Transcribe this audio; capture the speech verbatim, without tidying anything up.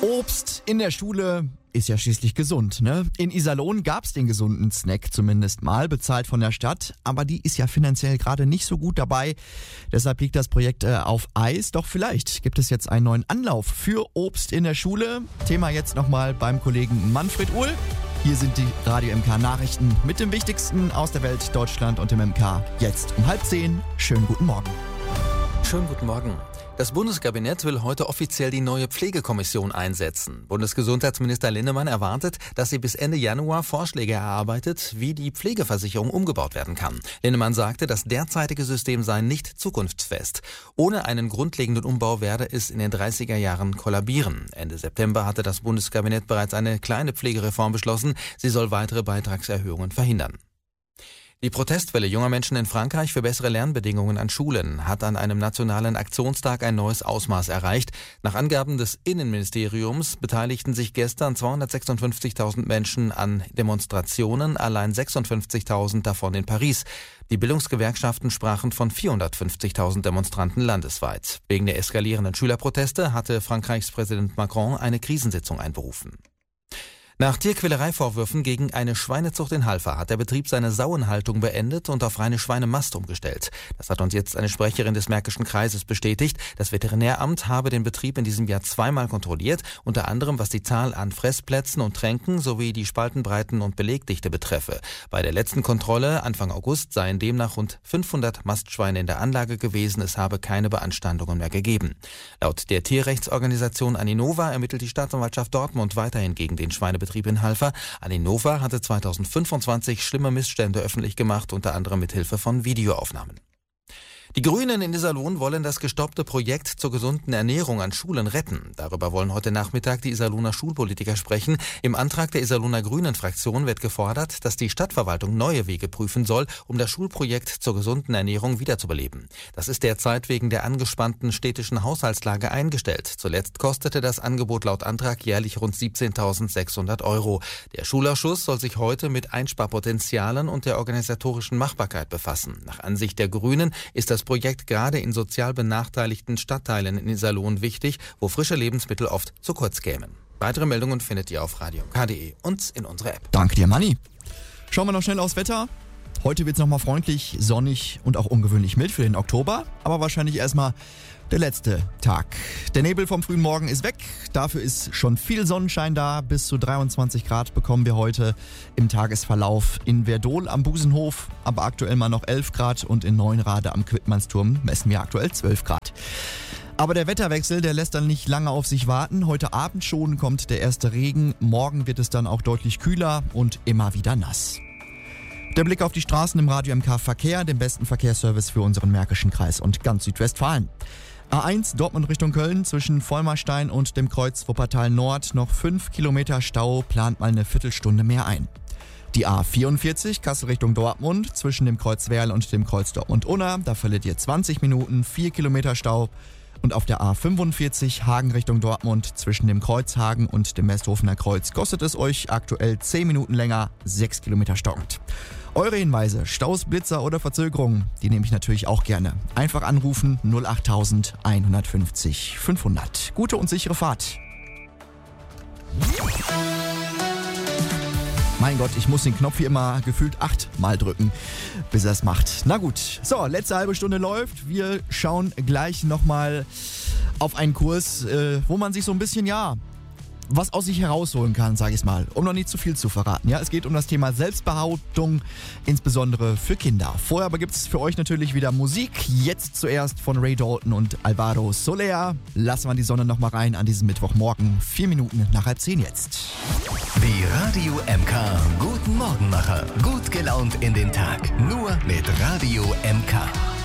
Obst in der Schule ist ja schließlich gesund, ne? In Iserlohn gab's den gesunden Snack zumindest mal, bezahlt von der Stadt, aber die ist ja finanziell gerade nicht so gut dabei. Deshalb liegt das Projekt äh, auf Eis. Doch vielleicht gibt es jetzt einen neuen Anlauf für Obst in der Schule. Thema jetzt nochmal beim Kollegen Manfred Uhl. Hier sind die Radio M K Nachrichten mit dem Wichtigsten aus der Welt, Deutschland und dem M K. Jetzt um halb zehn. Schönen guten Morgen. Schönen guten Morgen. Das Bundeskabinett will heute offiziell die neue Pflegekommission einsetzen. Bundesgesundheitsminister Linnemann erwartet, dass sie bis Ende Januar Vorschläge erarbeitet, wie die Pflegeversicherung umgebaut werden kann. Linnemann sagte, das derzeitige System sei nicht zukunftsfest. Ohne einen grundlegenden Umbau werde es in den dreißiger Jahren kollabieren. Ende September hatte das Bundeskabinett bereits eine kleine Pflegereform beschlossen. Sie soll weitere Beitragserhöhungen verhindern. Die Protestwelle junger Menschen in Frankreich für bessere Lernbedingungen an Schulen hat an einem nationalen Aktionstag ein neues Ausmaß erreicht. Nach Angaben des Innenministeriums beteiligten sich gestern zweihundertsechsundfünfzigtausend Menschen an Demonstrationen, allein sechsundfünfzigtausend davon in Paris. Die Bildungsgewerkschaften sprachen von vierhundertfünfzigtausend Demonstranten landesweit. Wegen der eskalierenden Schülerproteste hatte Frankreichs Präsident Macron eine Krisensitzung einberufen. Nach Tierquälereivorwürfen gegen eine Schweinezucht in Halver hat der Betrieb seine Sauenhaltung beendet und auf reine Schweinemast umgestellt. Das hat uns jetzt eine Sprecherin des Märkischen Kreises bestätigt. Das Veterinäramt habe den Betrieb in diesem Jahr zweimal kontrolliert, unter anderem was die Zahl an Fressplätzen und Tränken sowie die Spaltenbreiten und Belegdichte betreffe. Bei der letzten Kontrolle Anfang August seien demnach rund fünfhundert Mastschweine in der Anlage gewesen. Es habe keine Beanstandungen mehr gegeben. Laut der Tierrechtsorganisation Aninova ermittelt die Staatsanwaltschaft Dortmund weiterhin gegen den Schweinebetrieb in Halver. Aninova hatte zweitausendfünfundzwanzig schlimme Missstände öffentlich gemacht, unter anderem mit Hilfe von Videoaufnahmen. Die Grünen in Iserlohn wollen das gestoppte Projekt zur gesunden Ernährung an Schulen retten. Darüber wollen heute Nachmittag die Iserlohner Schulpolitiker sprechen. Im Antrag der Iserlohner Grünen-Fraktion wird gefordert, dass die Stadtverwaltung neue Wege prüfen soll, um das Schulprojekt zur gesunden Ernährung wiederzubeleben. Das ist derzeit wegen der angespannten städtischen Haushaltslage eingestellt. Zuletzt kostete das Angebot laut Antrag jährlich rund siebzehntausendsechshundert Euro. Der Schulausschuss soll sich heute mit Einsparpotenzialen und der organisatorischen Machbarkeit befassen. Nach Ansicht der Grünen ist das Projekt gerade in sozial benachteiligten Stadtteilen in Iserlohn wichtig, wo frische Lebensmittel oft zu kurz kämen. Weitere Meldungen findet ihr auf radio punkt k punkt de und in unserer App. Danke dir, Manni. Schauen wir noch schnell aufs Wetter. Heute wird es nochmal freundlich, sonnig und auch ungewöhnlich mild für den Oktober, aber wahrscheinlich erstmal der letzte Tag. Der Nebel vom frühen Morgen ist weg, dafür ist schon viel Sonnenschein da. Bis zu dreiundzwanzig Grad bekommen wir heute im Tagesverlauf in Werdohl am Busenhof, aber aktuell mal noch elf Grad und in Neunrade am Quittmannsturm messen wir aktuell zwölf Grad. Aber der Wetterwechsel, der lässt dann nicht lange auf sich warten. Heute Abend schon kommt der erste Regen, morgen wird es dann auch deutlich kühler und immer wieder nass. Der Blick auf die Straßen im Radio M K Verkehr, dem besten Verkehrsservice für unseren Märkischen Kreis und ganz Südwestfalen. A eins Dortmund Richtung Köln zwischen Vollmerstein und dem Kreuz Wuppertal Nord noch fünf Kilometer Stau, plant mal eine Viertelstunde mehr ein. Die A vierundvierzig Kassel Richtung Dortmund zwischen dem Kreuz Werl und dem Kreuz Dortmund-Unna, da verliert ihr zwanzig Minuten, vier Kilometer Stau. Und auf der A fünfundvierzig Hagen Richtung Dortmund zwischen dem Kreuz Hagen und dem Mesthofener Kreuz kostet es euch aktuell zehn Minuten länger, sechs Kilometer stockend. Eure Hinweise, Staus, Blitzer oder Verzögerungen, die nehme ich natürlich auch gerne. Einfach anrufen null acht eins fünf null fünfhundert. Gute und sichere Fahrt. Mein Gott, ich muss den Knopf hier immer gefühlt achtmal drücken, bis er es macht. Na gut, so, letzte halbe Stunde läuft. Wir schauen gleich nochmal auf einen Kurs, äh, wo man sich so ein bisschen, ja, was aus sich herausholen kann, sage ich mal, um noch nicht zu viel zu verraten. Ja, es geht um das Thema Selbstbehauptung, insbesondere für Kinder. Vorher aber gibt es für euch natürlich wieder Musik. Jetzt zuerst von Ray Dalton und Alvaro Soler. Lassen wir die Sonne noch mal rein an diesem Mittwochmorgen. Vier Minuten nach halb zehn jetzt. Die Radio M K Guten Morgenmacher. Gut gelaunt in den Tag. Nur mit Radio M K.